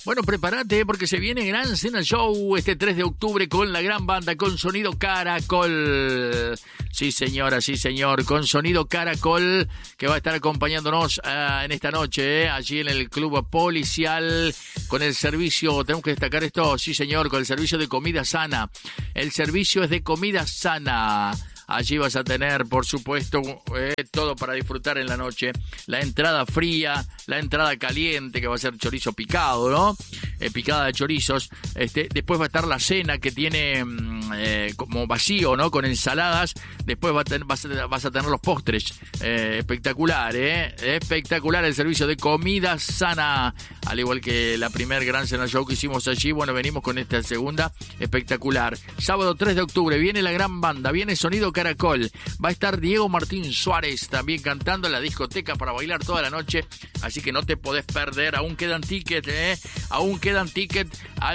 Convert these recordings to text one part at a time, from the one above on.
Bueno, prepárate porque se viene Gran Cena Show este 3 de octubre con la gran banda, con Sonido Caracol. Sí, señora, sí, señor, con Sonido Caracol, que va a estar acompañándonos en esta noche, allí en el Club Policial, con el servicio, tenemos que destacar esto, sí, señor, con el servicio de comida sana. El servicio es de comida sana. Allí vas a tener, por supuesto, todo para disfrutar en la noche. La entrada fría, la entrada caliente, que va a ser chorizo picado, ¿no? Picada de chorizos. Después va a estar la cena, que tiene como vacío, ¿no? Con ensaladas. Después vas a tener los postres. Espectacular, ¿eh? Espectacular el servicio de comida sana. Al igual que la primer Gran Cena Show que hicimos allí. Bueno, venimos con esta segunda. Espectacular. Sábado 3 de octubre viene la gran banda. Viene Sonido Caracol. Va a estar Diego Martín Suárez también cantando en la discoteca para bailar toda la noche. Así que no te podés perder. Aún quedan tickets, Aún quedan tickets al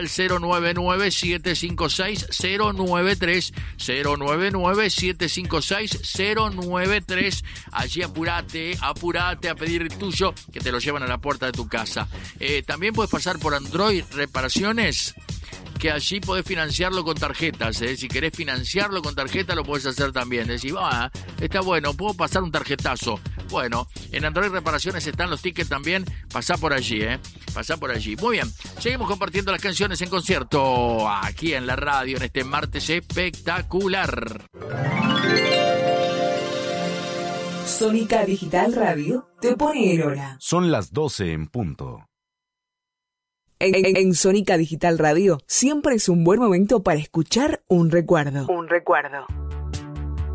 099-756-093. 099-756-093. Allí apurate a pedir el tuyo, que te lo llevan a la puerta de tu casa. También puedes pasar por Android Reparaciones, que allí podés financiarlo con tarjetas, Si querés financiarlo con tarjeta, lo podés hacer también. Decís, está bueno, puedo pasar un tarjetazo. Bueno, en Android Reparaciones están los tickets también. Pasá por allí, Pasá por allí. Muy bien, seguimos compartiendo las canciones en concierto aquí en la radio en este martes espectacular. Sónica Digital Radio te pone en hora. Son las 12 en punto. En Sónica Digital Radio siempre es un buen momento para escuchar un recuerdo. Un recuerdo.